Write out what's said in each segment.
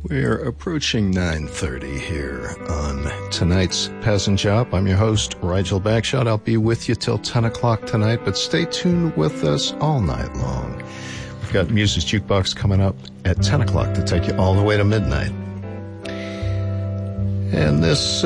We're approaching 9:30 here on tonight's Peasant Shop. I'm your host, Rigel Bagshot. I'll be with you till 10 o'clock tonight, but stay tuned with us all night long. We've got Muse's Jukebox coming up at 10 o'clock to take you all the way to midnight. And this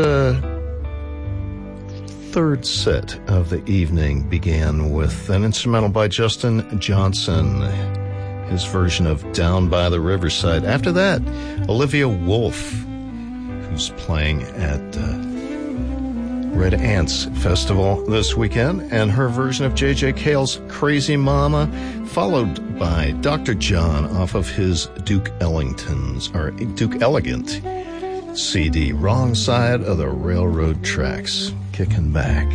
third set of the evening began with an instrumental by Justin Johnson, his version of Down by the Riverside. After that, Olivia Wolfe, who's playing at Red Ants Festival this weekend, and her version of J.J. Cale's Crazy Mama, followed by Dr. John off of his Duke Elegant CD, Wrong Side of the Railroad Tracks, kicking back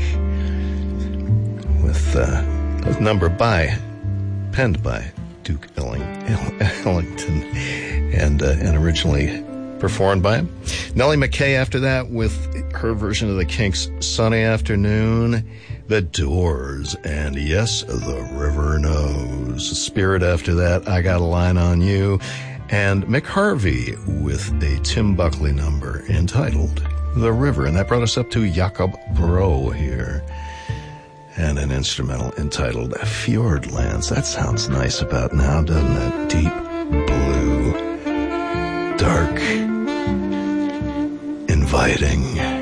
with a number penned by Duke Ellington and originally performed by him. Nellie McKay after that with her version of the Kinks' Sunny Afternoon. The Doors and Yes, the River Knows. Spirit after that, I Got a Line on You. And Mick Harvey with a Tim Buckley number entitled The River. And that brought us up to Jakob Bro here, and an instrumental entitled Fjordlands. That sounds nice about now, doesn't it? Deep blue, dark, inviting.